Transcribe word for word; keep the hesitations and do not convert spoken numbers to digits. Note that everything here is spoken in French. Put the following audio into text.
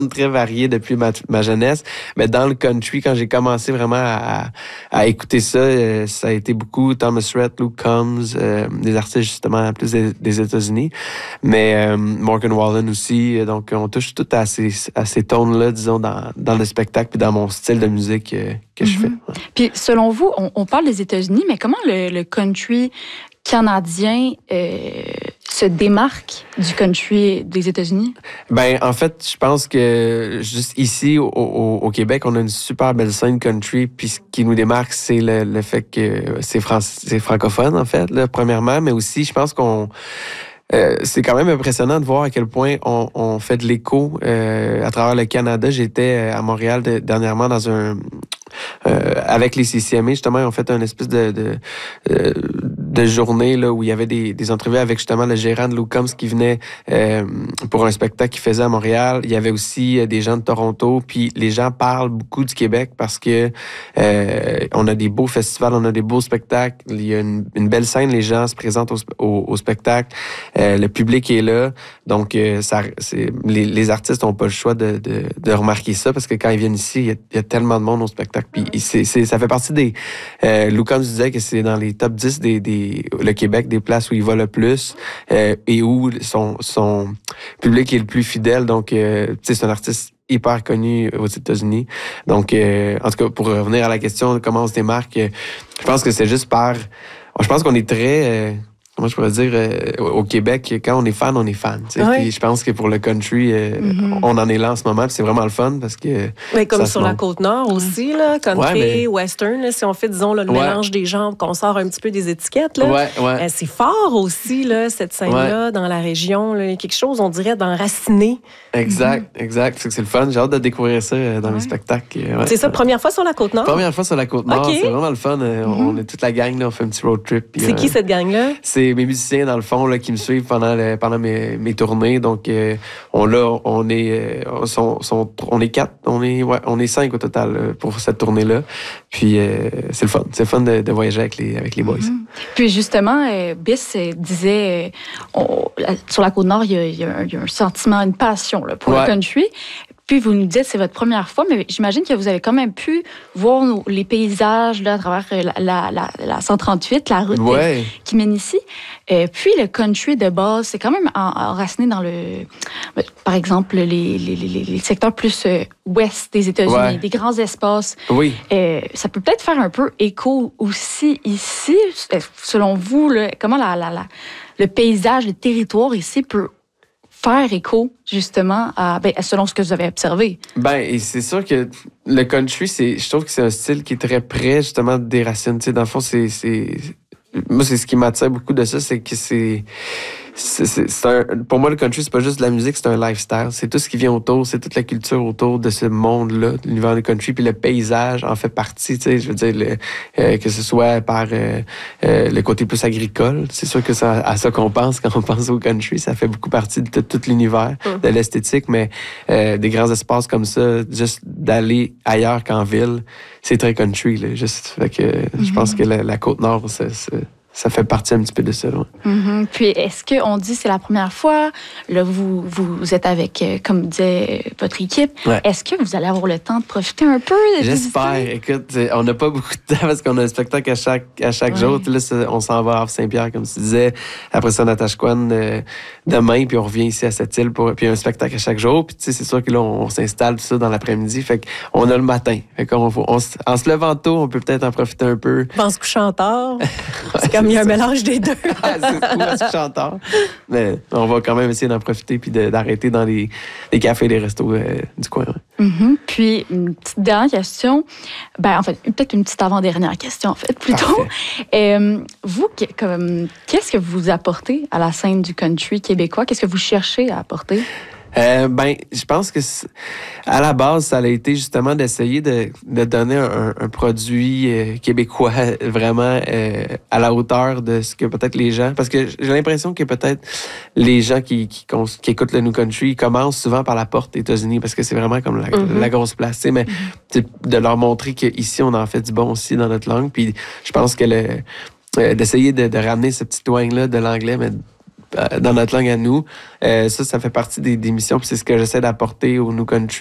très varié depuis ma, ma jeunesse. Mais dans le country, quand j'ai commencé vraiment à, à écouter ça, euh, ça a été beaucoup Thomas Rhett, Luke Combs, euh, des artistes justement plus des, des États-Unis. Mais euh, Morgan Wallen aussi. Donc, on touche tout à ces, à ces tones-là, disons, dans, dans le spectacle puis dans mon style de musique euh, que mm-hmm. je fais. Ouais. Puis, selon vous, on, on parle des États-Unis, mais comment le, le country canadien euh, se démarque du country des États-Unis? Ben, en fait, je pense que juste ici, au, au, au Québec, on a une super belle scène country. Puis ce qui nous démarque, c'est le, le fait que c'est, fran- c'est francophone, en fait, là, premièrement. Mais aussi, je pense qu'on... Euh, c'est quand même impressionnant de voir à quel point on, on fait de l'écho euh, à travers le Canada. J'étais à Montréal de, dernièrement dans un... Euh, avec les C C M A, justement, ils ont fait une espèce de, de, de, de journée là, où il y avait des, des entrevues avec justement le gérant de Luke Combs qui venait euh, pour un spectacle qu'il faisait à Montréal. Il y avait aussi des gens de Toronto. Puis les gens parlent beaucoup du Québec parce que euh, on a des beaux festivals, on a des beaux spectacles. Il y a une, une belle scène, les gens se présentent au, au, au spectacle. Euh, le public est là. Donc, euh, ça, c'est, les, les artistes n'ont pas le choix de, de, de remarquer ça parce que quand ils viennent ici, il y a, il y a tellement de monde au spectacle. Puis c'est, c'est, ça fait partie des... Euh, Luke Combs disait que c'est dans les top dix des, des le Québec, des places où il va le plus euh, et où son, son public est le plus fidèle. Donc, euh, tu sais, c'est un artiste hyper connu aux États-Unis. Donc, euh, en tout cas, pour revenir à la question de comment on se démarque, euh, je pense que c'est juste par... Je pense qu'on est très... Euh, Moi, je pourrais dire, euh, au Québec, quand on est fan, on est fan. Oui. Puis je pense que pour le country, euh, mm-hmm. on en est là en ce moment. Puis c'est vraiment le fun parce que... Mais comme sur la Côte-Nord aussi, là, country, ouais, mais... western, là, si on fait, disons, là, le ouais. mélange des genres, qu'on sort un petit peu des étiquettes, là, ouais, ouais. Euh, c'est fort aussi, là, cette scène-là, ouais. dans la région. Là, quelque chose, on dirait, d'enraciné. Exact, mm-hmm. exact. C'est, c'est le fun. J'ai hâte de découvrir ça dans ouais. les spectacles. Ouais. C'est ça, première fois sur la Côte-Nord? Première fois sur la Côte-Nord. Okay. C'est vraiment le fun. Mm-hmm. On est toute la gang, là, on fait un petit road trip. Puis, c'est euh, qui cette gang-là? C'est mes musiciens, dans le fond, là, qui me suivent pendant, le, pendant mes, mes tournées. Donc, euh, on, là, on, est, euh, sont, sont, on est quatre, on est, ouais, on est cinq au total euh, pour cette tournée-là. Puis, euh, c'est le fun. C'est le fun de, de voyager avec les, avec les boys. Mm-hmm. Puis, justement, euh, Bis euh, disait, euh, on, sur la Côte-Nord, il y a, il y a, un, il y a un sentiment, une passion là, pour ouais. le country. Puis, vous nous dites que c'est votre première fois, mais j'imagine que vous avez quand même pu voir nos, les paysages là, à travers la, la, la, la cent trente-huit, la route ouais. euh, qui mène ici. Euh, puis, le country de base, c'est quand même enraciné dans le... Par exemple, les, les, les, les secteurs plus euh, ouest des États-Unis, ouais. des grands espaces. Oui. Euh, ça peut peut-être faire un peu écho aussi ici. Selon vous, là, comment la, la, la, le paysage, le territoire ici peut faire écho, justement, à, ben, selon ce que vous avez observé? Ben, et c'est sûr que le country, c'est, je trouve que c'est un style qui est très près, justement, des racines. Tu sais, dans le fond, c'est, c'est... Moi, c'est ce qui m'attire beaucoup de ça, c'est que c'est... C'est, c'est, c'est un, pour moi, le country, c'est pas juste de la musique, c'est un lifestyle. C'est tout ce qui vient autour, c'est toute la culture autour de ce monde-là, de l'univers du country, puis le paysage en fait partie, tu sais, je veux dire, le, euh, que ce soit par euh, euh, le côté plus agricole. C'est sûr que c'est à, à ça qu'on pense quand on pense au country. Ça fait beaucoup partie de tout, tout l'univers, mm. de l'esthétique, mais euh, des grands espaces comme ça, juste d'aller ailleurs qu'en ville, c'est très country, là. Juste, fait que mm-hmm. je pense que la, la Côte-Nord, c'est... c'est ça fait partie un petit peu de ça. Là. Mm-hmm. Puis, est-ce qu'on dit que c'est la première fois? Là, vous, vous êtes avec, comme disait votre équipe. Ouais. Est-ce que vous allez avoir le temps de profiter un peu? De J'espère. visiter? Écoute, on n'a pas beaucoup de temps parce qu'on a un spectacle à chaque, à chaque ouais. jour. Là, on s'en va à Saint-Pierre, comme tu disais. Après ça, Natashquan euh, demain, puis on revient ici à cette île pour puis un spectacle à chaque jour. Puis, tu sais, c'est sûr que là, on, on s'installe tout ça dans l'après-midi. Fait qu'on a le matin. Fait qu'on, on, on, en se levant tôt, on peut peut-être en profiter un peu. En se couchant tard. C'est comme il y a un mélange des deux. Ah, c'est cool, on se couche tard. Mais on va quand même essayer d'en profiter puis de, d'arrêter dans les, les cafés et les restos euh, du coin. Ouais. Mm-hmm. Puis, une petite dernière question. Ben, en fait, peut-être une petite avant-dernière question, en fait, plutôt. Euh, vous, comme, qu'est-ce que vous apportez à la scène du country québécois? Qu'est-ce que vous cherchez à apporter? Euh, ben, je pense que à la base, ça a été justement d'essayer de, de donner un, un produit euh, québécois vraiment euh, à la hauteur de ce que peut-être les gens... Parce que j'ai l'impression que peut-être les gens qui, qui, qui écoutent le New Country, ils commencent souvent par la porte des États-Unis parce que c'est vraiment comme la, mm-hmm. la grosse place. Tu sais, mais mm-hmm. de leur montrer qu'ici, on en fait du bon aussi dans notre langue. Puis je pense que le, euh, d'essayer de, de ramener ce petit twang-là de l'anglais, mais dans notre langue à nous. Euh, ça, ça fait partie des, des missions, puis c'est ce que j'essaie d'apporter au New Country.